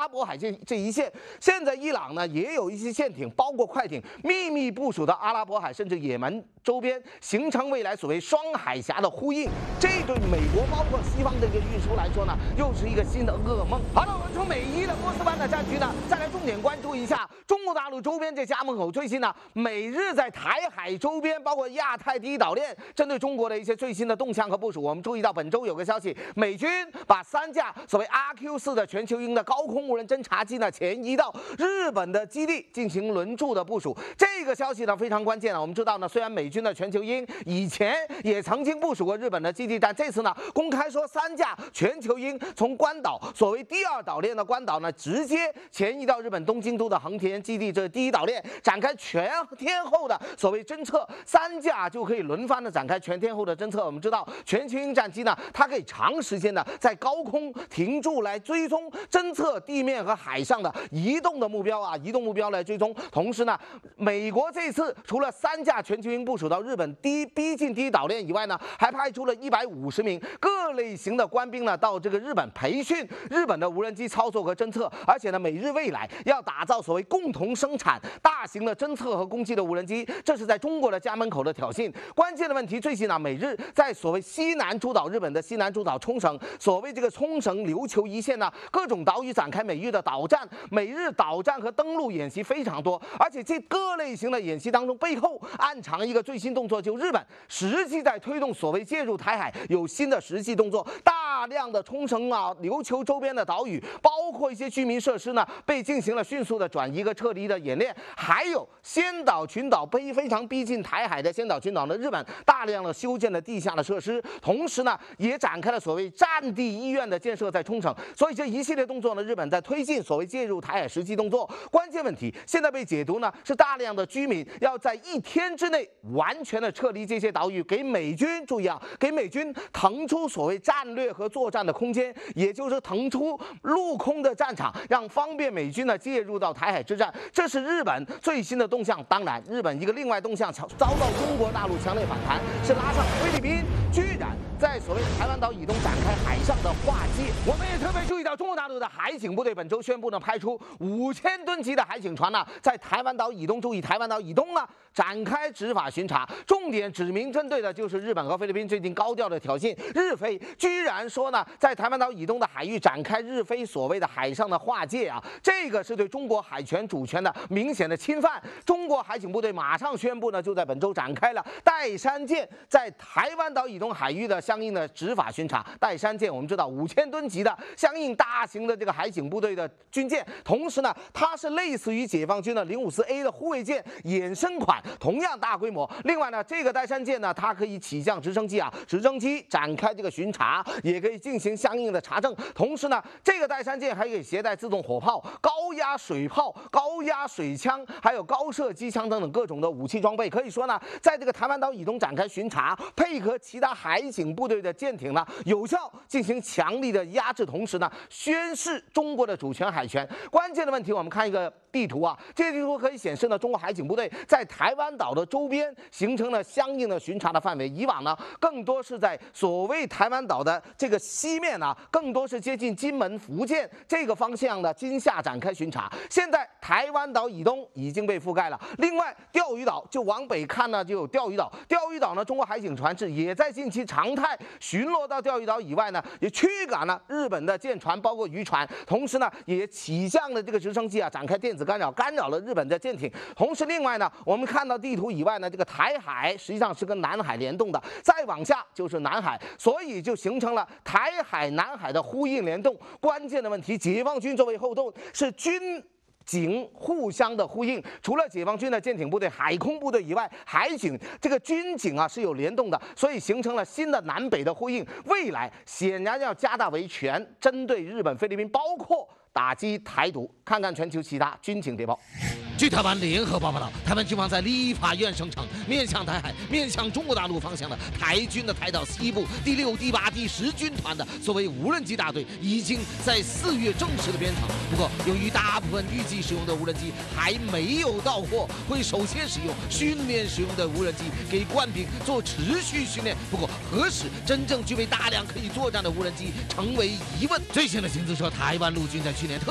拉伯海这一线。现在伊朗呢也有一些舰艇，包括快艇，秘密部署到阿拉伯海甚至也门周边，形成未来所谓双海峡的呼应。这对美国包括西方这个运输来说呢，又是一个新的噩梦。好了，我们从美伊的波斯湾的战局呢，再来重点关注一下中国大陆周边这家门口。最近呢，美日在台海周边，包括亚太第一岛链，针对中国的一些最新的动向和部署。我们注意到本周有个消息，美军把3架所谓 RQ-4的全球鹰的高空无人侦察机呢前移到日本的基地进行轮驻的部署。这个消息呢非常关键啊。我们知道呢，虽然美军的全球鹰以前也曾经部署过日本的基地，但这次呢公开说3架全球鹰从关岛所谓第2岛链的关岛呢直接前移到日本东京都的横田基地这第1岛链，展开全天候的所谓侦测，3架就可以轮番的展开全天候的侦测。我们知道全球鹰战机呢，它可以长时间的在高空停驻来追踪侦测地面和海上的移动的目标啊，移动目标来追踪。同时呢，美国这次除了3架全球鹰部署到日本逼近第1岛链以外呢，还派出了150名各类型的官兵呢到这个日本培训日本的无人机操作和侦测。而且呢，美日未来要打造所谓共同生产大型的侦测和攻击的无人机，这是在中国的家门口的挑衅。关键的问题，最近呢，美日在所谓西南诸岛，日本的西南诸岛冲绳，所谓这个冲绳琉球一线呢，各种岛屿展开美日的岛战，美日岛战和登陆演习非常多。而且这各类型的演习当中，背后暗藏一个最新动作，就日本实际在推动所谓介入台海有新的实际动作，大量的冲绳啊、琉球周边的岛屿，包括一些居民设施呢，被进行了迅速的转移和撤离的演练。还有仙岛群岛非常逼近台海的仙岛群岛呢，日本大量的修建了地下的设施，同时呢，也展开了所谓战地医院的建设在冲绳。所以这一系列动作呢，日本在推进所谓介入台海实际动作。关键问题现在被解读呢，是大量的居民要在1天之内完全的撤离这些岛屿，给美军注意啊，给美军腾出所谓战略和作战的空间，也就是腾出陆空的战场，让方便美军呢介入到台海之战。这是日本最新的动向。当然，日本一个另外动向遭到中国大陆强烈反弹，是拉上菲律宾居然在所谓台湾岛以东展开海上的划界。我们也特别注意到，中国大陆的海警部队本周宣布呢，派出5000吨级的海警船呢，在台湾岛以东，注意台湾岛以东呢展开执法巡查，重点指明针对的就是日本和菲律宾最近高调的挑衅。日菲居然说呢，在台湾岛以东的海域展开日菲所谓的海上的划界啊，这个是对中国海权主权的明显的侵犯。中国海警部队马上宣布呢，就在本周展开了岱山舰在台湾岛以东海域的相应的执法巡查。岱山舰我们知道5000吨级的相应大型的这个海警部队的军舰，同时呢，它是类似于解放军的054A 的护卫舰衍生款，同样大规模。另外呢，这个岱山舰呢，它可以起降直升机啊，直升机展开这个巡查，也可以进行相应的查证。同时呢，这个岱山舰还可以携带自动火炮、高压水炮、高压水枪，还有高射机枪等等各种的武器装备。可以说呢，在这个台湾岛以东展开巡查，配合其他海警部队的舰艇呢，有效进行强力的压制，同时呢，宣示中国的主权海权。关键的问题，我们看一个地图啊，这个地图可以显示呢，中国海警部队在台湾岛的周边形成了相应的巡查的范围。以往呢，更多是在所谓台湾岛的这个西面啊，更多是接近金门、福建这个方向的金厦展开巡查。现在台湾岛以东已经被覆盖了。另外，钓鱼岛就往北看呢，就有钓鱼岛。钓鱼岛呢，中国海警船只也在近期常态巡逻到钓鱼岛以外呢，也驱赶了日本的舰船，包括渔船。同时呢，也起降了这个直升机啊，展开电子干扰，干扰了日本的舰艇。同时，另外呢，我们看到地图以外呢，这个台海实际上是跟南海联动的，再往下就是南海，所以就形成了台海、南海的呼应联动。关键的问题，解放军作为后盾，是军警互相的呼应，除了解放军的舰艇部队、海空部队以外，海警这个军警啊是有联动的，所以形成了新的南北的呼应。未来显然要加大维权，针对日本、菲律宾，包括打击台独。看看全球其他军情谍报。 据台湾联合报报道，台湾军方在立法院声称，面向台海、面向中国大陆方向的台军的台岛西部第6、第8、第10军团的所谓无人机大队，已经在4月正式的编厂。不过，由于大部分预计使用的无人机还没有到货，会首先使用训练使用的无人机给官兵做持续训练。不过，何时真正具备大量可以作战的无人机，成为疑问。最新的情资说，台湾陆军在去年特